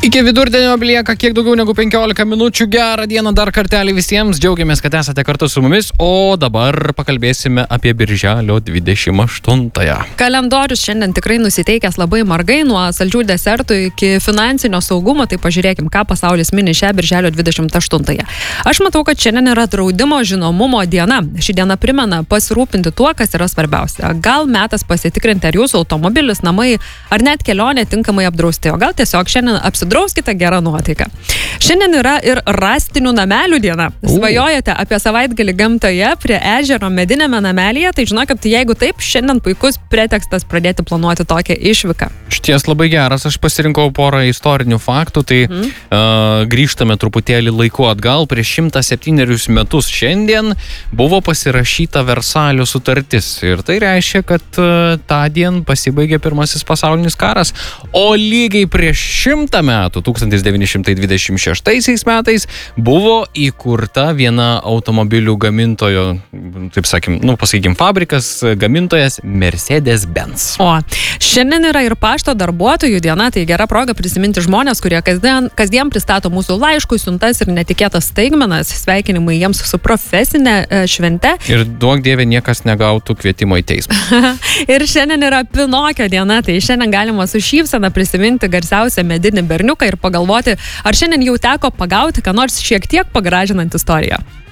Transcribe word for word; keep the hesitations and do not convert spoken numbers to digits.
Iki vidurdienio lieka kiek daugiau negu penkiolika minučių. Gerą dieną dar kartelį visiems. Džiaugiamės, kad esate kartu su mumis. O dabar pakalbėsime apie birželio dvidešimt aštuntąją. Kalendorius šiandien tikrai nusiteikęs labai margai, nuo saldžių desertų iki finansinio saugumo. Tai pažiūrėkim, ką pasaulis mini šią birželio dvidešimt aštuntąją. Aš matau, kad šiandien yra draudimo žinomumo diena. Ši diena primena pasirūpinti tuo, kas yra svarbiausia. Gal metas pasitikrinti, ar jūsų automobilis, namai ar net kelionė tinkamai apdrausti. O gal tiesiog šiandien apsidrausti. Drauskite gerą nuotaiką. Šiandien yra ir rąstinių namelių diena. Svajojate apie savaitgalį gamtoje prie ežero medinėme namelyje, tai žinokit, jeigu taip, šiandien puikus pretekstas pradėti planuoti tokią išvyką. Šties labai geras, aš pasirinkau porą istorinių faktų, tai mm. uh, grįžtame truputėlį laiku atgal. Prieš šimtą septynerius metus šiandien buvo pasirašyta Versalio sutartis ir tai reiškia, kad uh, tą dieną pasibaigė pirmasis pasaulinis karas, o lygiai prieš šimtą metų tūkstantis devyni šimtai dvidešimt šeštaisiais metais buvo įkurta viena automobilių gamintojo, taip sakym, nu, pasakykim, fabrikas, gamintojas Mercedes-Benz. O, šiandien yra ir pašto darbuotojų diena, tai gera proga prisiminti žmonės, kurie kasdien, kasdien pristato mūsų laiškus, siuntas ir netikėtas staigmenas. Sveikinimai jiems su profesinė e, švente. Ir duok dieve niekas negautų kvietimo į teismą. Ir šiandien yra Pinokio diena, tai šiandien galima su šypsena prisiminti garsiausią medinį berniuką ir pagalvoti, ar šiandien jau teko pagauti ką nors šiek tiek pagražinant istoriją.